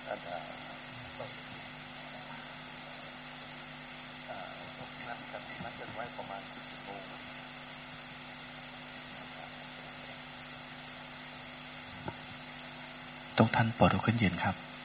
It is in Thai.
นัดกันไว้ประมาณ10 โมงตรงท่านปลดเอาขึ้นยืนครับ